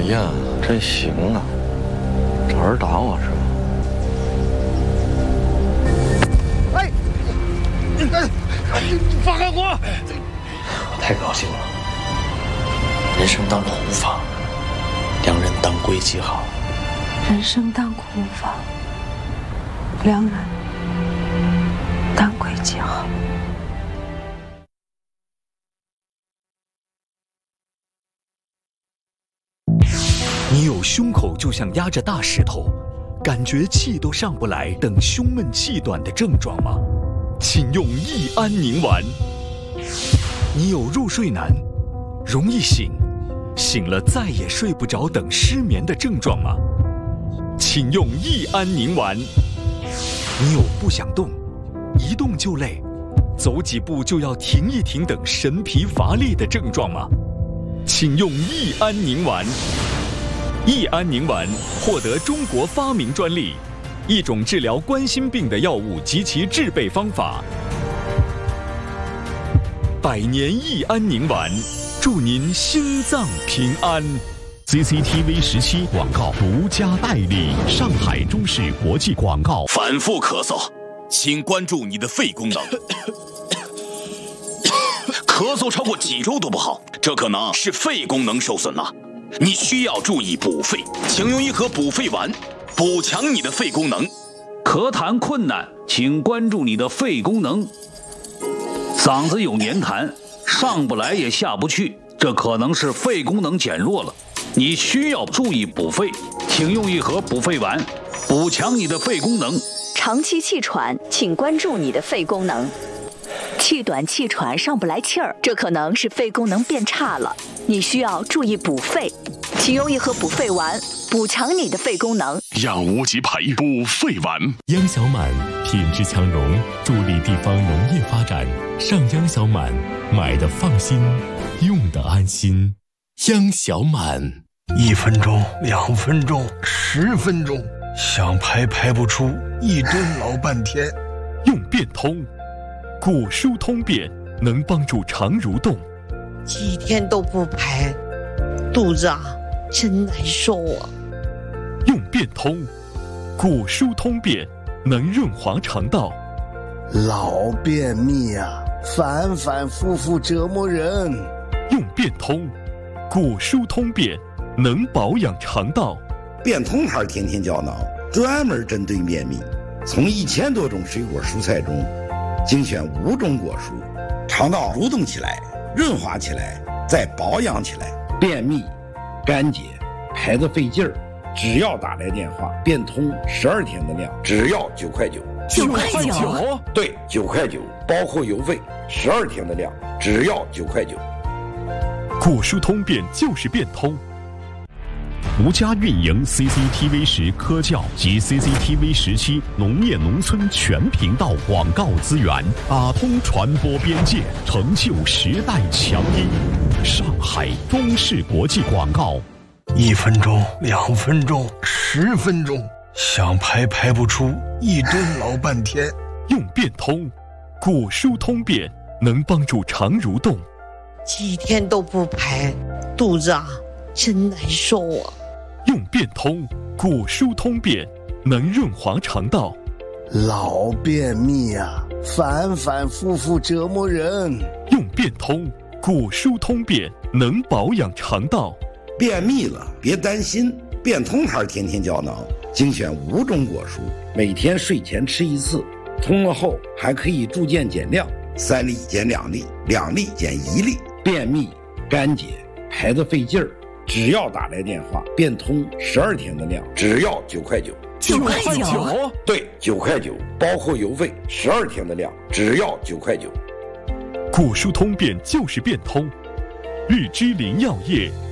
呀，真行啊！找人打我是吧？放开我！ 我太高兴了。人生当中无妨，两人当归即好。 人生当苦无妨，两人当归即好。 你有胸口就像压着大石头，感觉气都上不来，等胸闷气短的症状吗？请用益安宁丸。你有入睡难，容易醒，醒了再也睡不着等失眠的症状吗？请用益安宁丸。你有不想动，一动就累，走几步就要停一停等神疲乏力的症状吗？请用益安宁丸。益安宁丸获得中国发明专利，一种治疗冠心病的药物及其制备方法。100年益安宁丸，祝您心脏平安。 CCTV 17广告独家代理，上海中视国际广告。 反复咳嗽，请关注你的肺功能。咳嗽超过几周都不好，这可能是肺功能受损了。你需要注意补肺，请用一盒补肺丸，补强你的肺功能。 咳痰困难，请关注你的肺功能。嗓子有黏痰，上不来也下不去，这可能是肺功能减弱了。你需要注意补肺，请用一盒补肺丸，补强你的肺功能。 长期气喘，请关注你的肺功能。气短气喘上不来气儿，这可能是肺功能变差了，你需要注意补肺，请用一盒补肺丸，补强你的肺功能。 养无极培补肺丸，央小满品质强融，助力地方农业发展。上央小满，买的放心，用的安心。央小满 ，1分钟、2分钟、10分钟，想排不出，一顿老半天。 用变通。骨疏通便能帮助肠蠕动， 几天都不排，肚子真难受啊！ 用变通，骨疏通便能润滑肠道。 老便秘反反复复折磨人。 用变通，骨疏通便能保养肠道。 变通牌天天胶囊专门针对便秘，从1000多种水果蔬菜中精选5种果蔬，肠道蠕动起来，润滑起来，再保养起来，便秘、干结、排得费劲儿，只要打来电话，变通12天的量，只要9块9。 9块9？ 对，9块9，包括邮费，12天的量，只要9块9。 骨疏通便就是变通。 独家运营 CCTV 10科教及 CCTV 17农业农村全频道广告资源，打通传播边界，成就时代强音。上海中视国际广告。 1分钟、2分钟、10分钟，想排不出，一顿老半天。 用变通，骨疏通便能帮助肠蠕动。 几天都不排，肚子真难受啊！ 用变通，骨疏通便能润滑肠道。 老便秘反反复复折磨人。 用变通，骨疏通便能保养肠道。 便秘了别担心，变通牌天天胶囊精选5种果蔬，每天睡前吃1次，通了后还可以逐渐减量，3粒减2粒，2粒减1粒。便秘、干结、排得费劲儿，只要打来电话，变通12天的量，只要9块9。 9块9？ 对，9块9，包括邮费，12天的量，只要9块9。 骨疏通便就是变通。绿芝林药业